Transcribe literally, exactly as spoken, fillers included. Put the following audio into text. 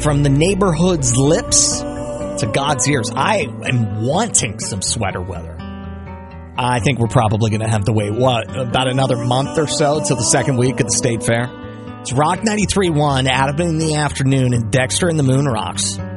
from the neighborhood's lips to God's ears. I am wanting some sweater weather. I think we're probably going to have to wait, what, about another month or so till the second week of the State Fair. It's Rock ninety-three point one, Adam in the afternoon, and Dexter in the Moon Rocks.